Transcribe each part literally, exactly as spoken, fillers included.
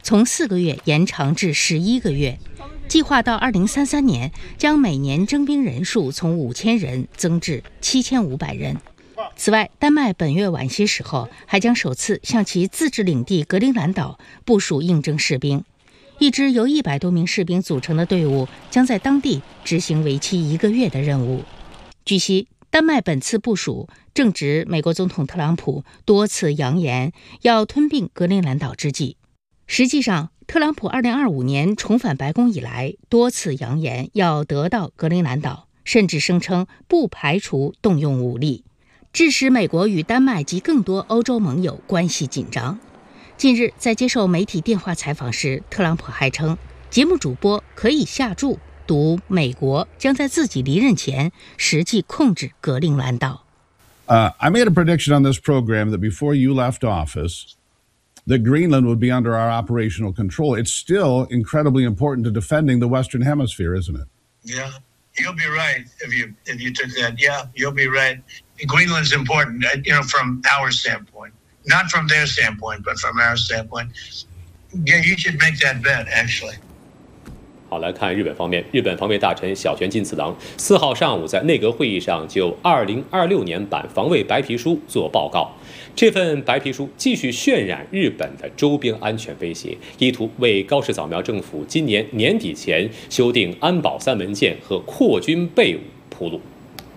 从四个月延长至十一个月，计划到二零三三年将每年征兵人数从五千人增至七千五百人。此外，丹麦本月晚些时候还将首次向其自治领地格陵兰岛部署应征士兵。一支由一百多名士兵组成的队伍将在当地执行为期一个月的任务。据悉，丹麦本次部署正值美国总统特朗普多次扬言要吞并格陵兰岛之际。实际上，特朗普二零二五年重返白宫以来，多次扬言要得到格陵兰岛，甚至声称不排除动用武力，致使美国与丹麦及更多欧洲盟友关系紧张。近日，在接受媒体电话采访时，特朗普还称，节目主播可以下注赌美国将在自己离任前实际控制格陵兰岛。 Uh, I made a prediction on this program that before you left office, that Greenland would be under our operational control. It's still incredibly important to defending the Western Hemisphere, isn't it? Yeah, you'll be right if you if you took that. Yeah, you'll be right. Greenland's important, you know, from our standpoint. Not from their standpoint, but from our standpoint. Yeah, you should make that bet, actually. 好，来看日本方面，日本防卫大臣小泉进次郎四号上午在内阁会议上就二零二六年版防卫白皮书做报告。这份白皮书继续渲染日本的周边安全威胁，意图为高市早苗政府今年年底前修订安保三文件和扩军备武铺路。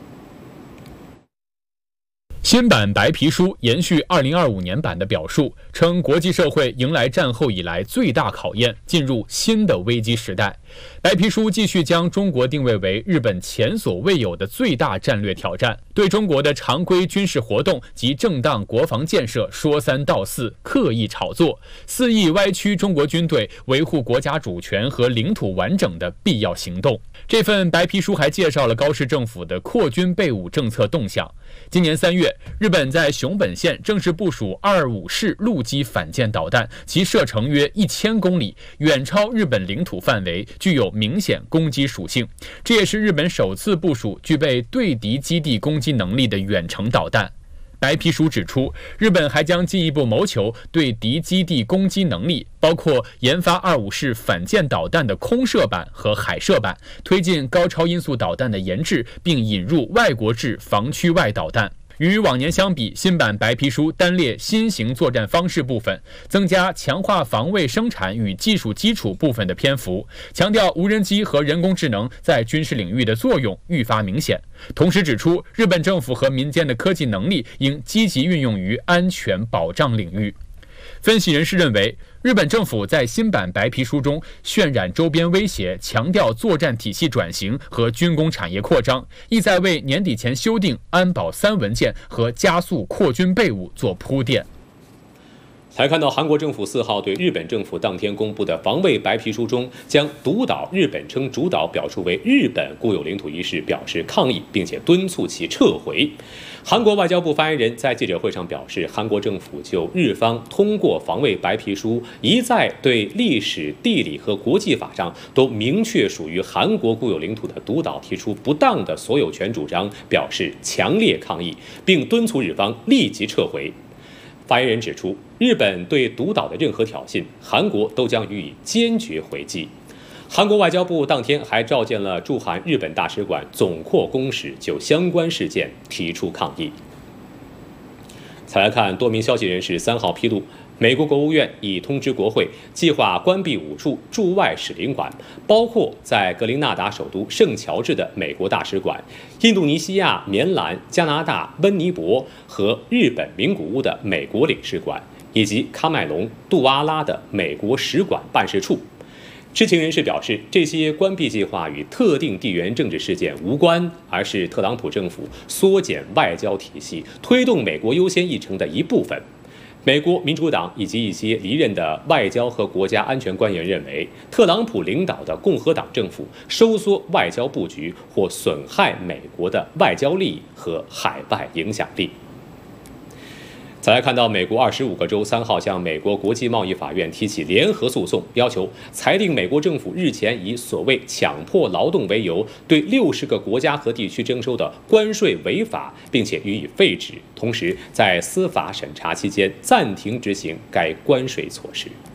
新版白皮书延续二零二五年版的表述，称国际社会迎来战后以来最大考验，进入新的危机时代。白皮书继续将中国定位为日本前所未有的最大战略挑战，对中国的常规军事活动及正当国防建设说三道四，刻意炒作，肆意歪曲中国军队维护国家主权和领土完整的必要行动。这份白皮书还介绍了高市政府的扩军备武政策动向。今年三月，日本在熊本县正式部署二五式陆基反舰导弹，其射程约一千公里，远超日本领土范围，具有明显攻击属性。这也是日本首次部署具备对敌基地攻击能力的远程导弹。白皮书指出，日本还将进一步谋求对敌基地攻击能力，包括研发二五式反舰导弹的空射版和海射版，推进高超音速导弹的研制，并引入外国制防区外导弹。与往年相比，新版白皮书单列新型作战方式部分，增加强化防卫生产与技术基础部分的篇幅，强调无人机和人工智能在军事领域的作用愈发明显。同时指出，日本政府和民间的科技能力应积极运用于安全保障领域。分析人士认为，日本政府在新版白皮书中渲染周边威胁，强调作战体系转型和军工产业扩张，意在为年底前修订安保三文件和加速扩军备武做铺垫。 才看到韩国政府四号对日本政府当天公布的防卫白皮书中，将独岛日本称主岛表述为日本固有领土一事表示抗议，并且敦促其撤回。韩国外交部发言人在记者会上表示，韩国政府就日方通过防卫白皮书一再对历史、地理和国际法上都明确属于韩国固有领土的独岛提出不当的所有权主张表示强烈抗议，并敦促日方立即撤回。发言人指出，日本对独岛的任何挑衅，韩国都将予以坚决回击。韩国外交部当天还召见了驻韩日本大使馆总扩公使，就相关事件提出抗议。再来看多名消息人士三号披露，美国国务院已通知国会，计划关闭五处驻外使领馆，包括在格林纳达首都圣乔治的美国大使馆、印度尼西亚、棉兰、加拿大、温尼伯和日本名古屋的美国领事馆，以及喀麦隆、杜阿拉的美国使馆办事处。知情人士表示，这些关闭计划与特定地缘政治事件无关，而是特朗普政府缩减外交体系、推动美国优先议程的一部分。美国民主党以及一些离任的外交和国家安全官员认为，特朗普领导的共和党政府收缩外交布局或损害美国的外交利益和海外影响力。再来看到，美国二十五个州三号向美国国际贸易法院提起联合诉讼，要求裁定美国政府日前以所谓强迫劳动为由，对六十个国家和地区征收的关税违法，并且予以废止，同时在司法审查期间暂停执行该关税措施。